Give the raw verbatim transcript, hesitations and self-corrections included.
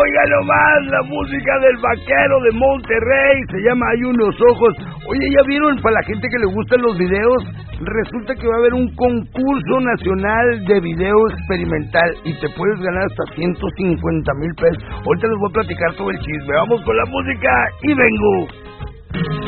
Oiga nomás, la música del vaquero de Monterrey, se llama Hay unos ojos. Oye, ¿ya vieron? Para la gente que le gustan los videos, resulta que va a haber un concurso nacional de video experimental y te puedes ganar hasta ciento cincuenta mil pesos. Ahorita les voy a platicar todo el chisme. Vamos con la música y vengo.